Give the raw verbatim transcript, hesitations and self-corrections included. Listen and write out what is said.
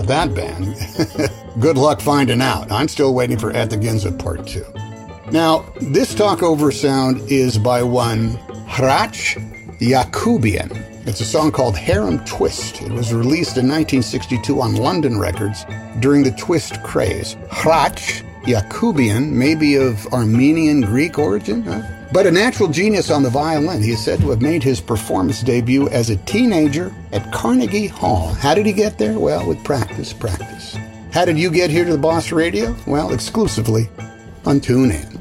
about that band, good luck finding out. I'm still waiting for At the Ginza Part two. Now, this talkover sound is by one Hrach Yakubian. It's a song called Harem Twist. It was released in nineteen sixty-two on London Records during the twist craze. Hrach Yakubian may be of Armenian Greek origin, huh? But a natural genius on the violin. He is said to have made his performance debut as a teenager at Carnegie Hall. How did he get there? Well, with practice, practice. How did you get here to the Boss Radio? Well, exclusively on TuneIn.